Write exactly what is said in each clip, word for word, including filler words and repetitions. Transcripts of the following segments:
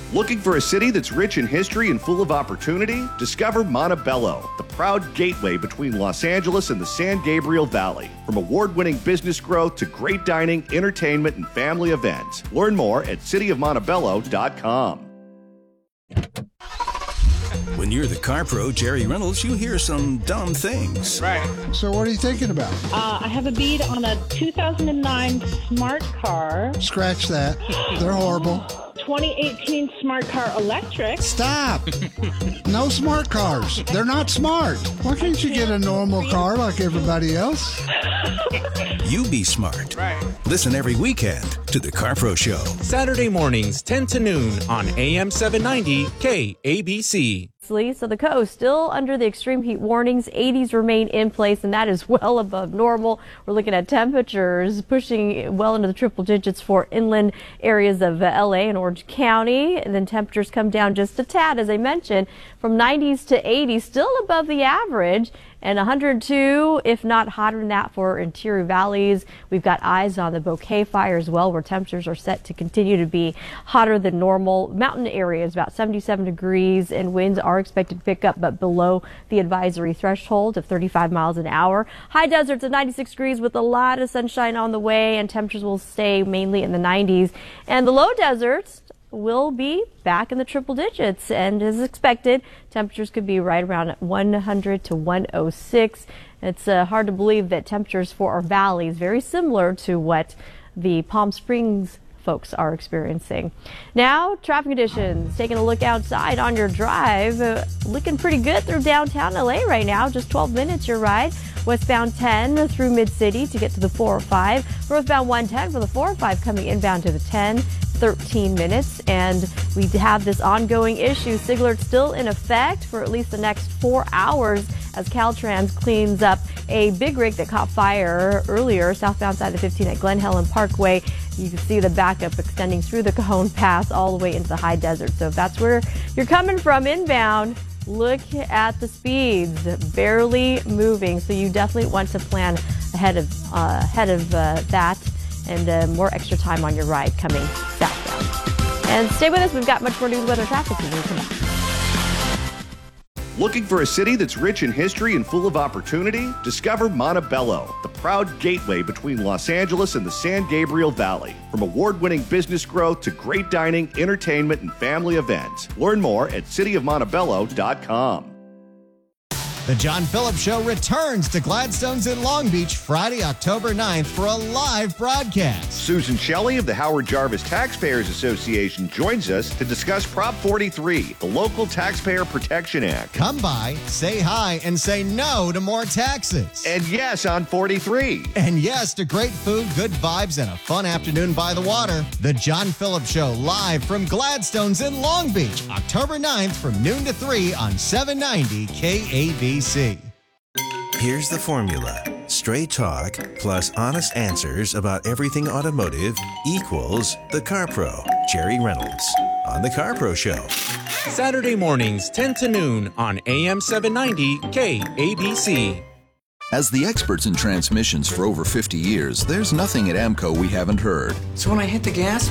Looking for a city that's rich in history and full of opportunity? Discover Montebello, the proud gateway between Los Angeles and the San Gabriel Valley. From award-winning business growth to great dining, entertainment, and family events. Learn more at city of montebello dot com. When you're the car pro, Jerry Reynolds, you hear some dumb things. Right. So what are you thinking about? Uh, I have a bid on a two thousand nine Smart Car. Scratch that. They're horrible. twenty eighteen Smart Car Electric. Stop. No smart cars. They're not smart. Why can't you get a normal car like everybody else? You be smart. Right. Listen every weekend to The Car Pro Show. Saturday mornings, ten to noon on A M seven ninety K A B C. So the coast still under the extreme heat warnings. eighties remain in place, and that is well above normal. We're looking at temperatures pushing well into the triple digits for inland areas of L A and Orange County. And then temperatures come down just a tad, as I mentioned, from nineties to eighties, still above the average. And one hundred two, if not hotter than that, for interior valleys. We've got eyes on the Bouquet Fire as well, where temperatures are set to continue to be hotter than normal. Mountain areas about seventy-seven degrees, and winds are expected to pick up, but below the advisory threshold of thirty-five miles an hour. High deserts at ninety-six degrees with a lot of sunshine on the way, and temperatures will stay mainly in the nineties. And the low deserts will be back in the triple digits, and as expected, temperatures could be right around one hundred to one oh six. It's uh, hard to believe that temperatures for our valleys very similar to what the Palm Springs folks are experiencing. Now, traffic conditions. Taking a look outside on your drive, uh, looking pretty good through downtown L A right now. Just twelve minutes your ride. Westbound ten through Mid-City to get to the four oh five. Northbound one ten for the four oh five coming inbound to the ten. thirteen minutes, and we have this ongoing issue. SIG alert still in effect for at least the next four hours as Caltrans cleans up a big rig that caught fire earlier southbound side of fifteen at Glen Helen Parkway. You can see the backup extending through the Cajon Pass all the way into the high desert. So if that's where you're coming from inbound, look at the speeds, barely moving. So you definitely want to plan ahead of uh, ahead of uh, that. And uh, more extra time on your ride coming southbound. And stay with us. We've got much more news, weather, traffic when we come back. Looking for a city that's rich in history and full of opportunity? Discover Montebello, the proud gateway between Los Angeles and the San Gabriel Valley. From award-winning business growth to great dining, entertainment, and family events. Learn more at city of montebello dot com. The John Phillips Show returns to Gladstone's in Long Beach Friday, October ninth for a live broadcast. Susan Shelley of the Howard Jarvis Taxpayers Association joins us to discuss Prop forty-three, the Local Taxpayer Protection Act. Come by, say hi, and say no to more taxes. And yes on forty-three. And yes to great food, good vibes, and a fun afternoon by the water. The John Phillips Show live from Gladstone's in Long Beach, October ninth from noon to three on seven ninety K A B C. Here's the formula. Straight talk plus honest answers about everything automotive equals The Car Pro, Jerry Reynolds, on The Car Pro Show. Saturday mornings, ten to noon on A M seven ninety K A B C. As the experts in transmissions for over fifty years, there's nothing at AMCO we haven't heard. So when I hit the gas,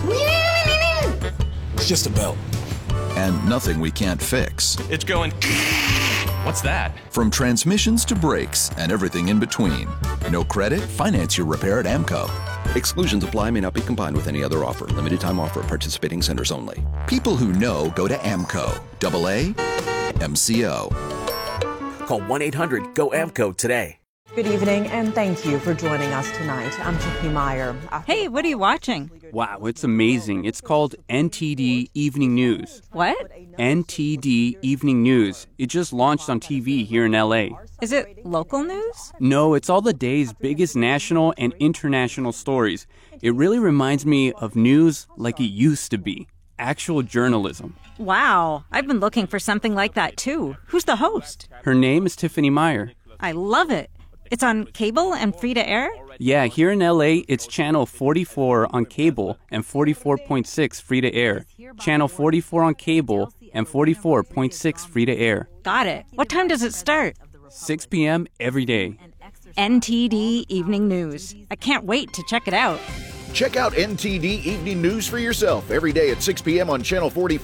It's just a belt. And nothing we can't fix. It's going... What's that? From transmissions to brakes and everything in between. No credit? Finance your repair at AMCO. Exclusions apply, may not be combined with any other offer. Limited time offer, participating centers only. People who know go to AMCO. Double A M C O. Call one eight hundred G O A M C O today. Good evening, and thank you for joining us tonight. I'm Tiffany Meyer. Hey, what are you watching? Wow, it's amazing. It's called N T D Evening News. What? N T D Evening News. It just launched on T V here in L A. Is it local news? No, it's all the day's biggest national and international stories. It really reminds me of news like it used to be. Actual journalism. Wow, I've been looking for something like that too. Who's the host? Her name is Tiffany Meyer. I love it. It's on cable and free to air? Yeah, here in L A, it's channel forty-four on cable and forty-four point six free to air. Channel forty-four on cable and forty-four point six free to air. Got it. What time does it start? six p.m. every day. N T D Evening News. I can't wait to check it out. Check out N T D Evening News for yourself every day at six p.m. on Channel forty-four.